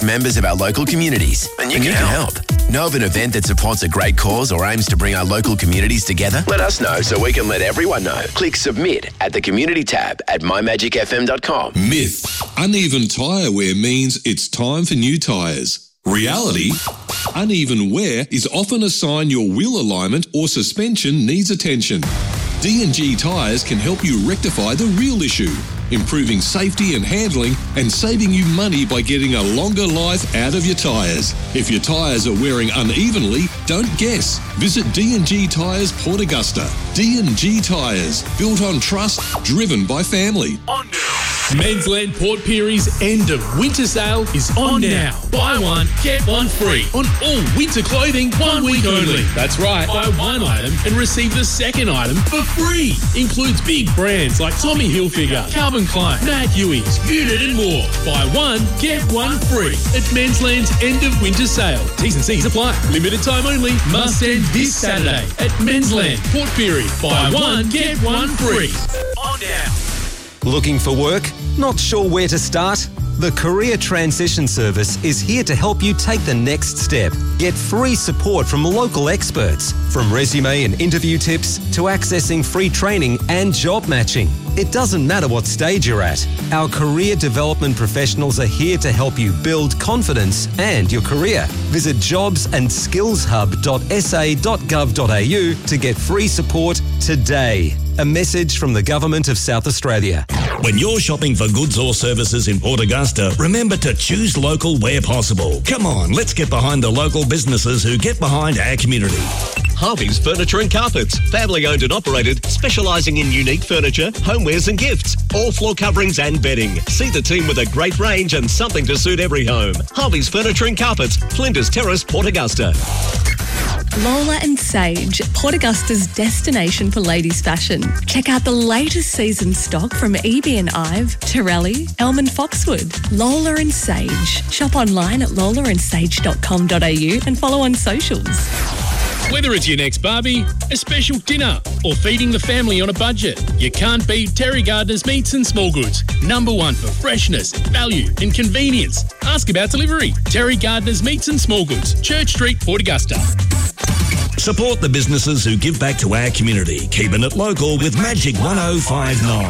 members of our local communities. And you can help. Know of an event that supports a great cause or aims to bring our local communities together? Let us know so we can let everyone know. Click submit at the community tab at mymagicfm.com. Myth. Uneven tyre wear means it's time for new tyres. Reality. Uneven wear is often a sign your wheel alignment or suspension needs attention. D&G Tyres can help you rectify the real issue, improving safety and handling and saving you money by getting a longer life out of your tyres. If your tyres are wearing unevenly, don't guess. Visit D&G Tyres Port Augusta. D&G Tyres, built on trust, driven by family. Mensland Port Pierie's end of winter sale is on now. Buy one, get one free on all winter clothing 1 week only. That's right, buy one item and receive the second item for free. Includes big brands like Tommy Hilfiger, Calvin Klein, Matt Huey's, Unit and more. Buy one, get one free at Mensland's end of winter sale. T's and C's apply. Limited time only. Must end this Saturday at Mensland Port Pirie. Buy one, get one free. On now. Looking for work? Not sure where to start? The Career Transition Service is here to help you take the next step. Get free support from local experts, from resume and interview tips to accessing free training and job matching. It doesn't matter what stage you're at. Our career development professionals are here to help you build confidence and your career. Visit jobsandskillshub.sa.gov.au to get free support today. A message from the Government of South Australia. When you're shopping for goods or services in Port Augusta, remember to choose local where possible. Come on, let's get behind the local businesses who get behind our community. Harvey's Furniture and Carpets, family owned and operated, specialising in unique furniture, homewares and gifts, all floor coverings and bedding. See the team with a great range and something to suit every home. Harvey's Furniture and Carpets, Flinders Terrace, Port Augusta. Lola and Sage, Port Augusta's destination for ladies' fashion. Check out the latest season stock from EB and Ive, Torelli, Elm Foxwood. Lola and Sage. Shop online at lolaandsage.com.au and follow on socials. Whether it's your next barbie, a special dinner, or feeding the family on a budget, you can't beat Terry Gardner's Meats and Small Goods. Number one for freshness, value and convenience. Ask about delivery. Terry Gardner's Meats and Small Goods, Church Street, Port Augusta. Support the businesses who give back to our community. Keeping it local with Magic 1059.